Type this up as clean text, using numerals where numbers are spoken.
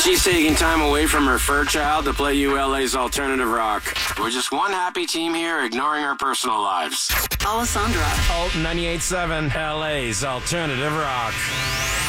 She's taking time away from her fur child to play ULA's alternative rock. We're just one happy team here, ignoring our personal lives. Alessandra. Alt 98.7, LA's alternative rock.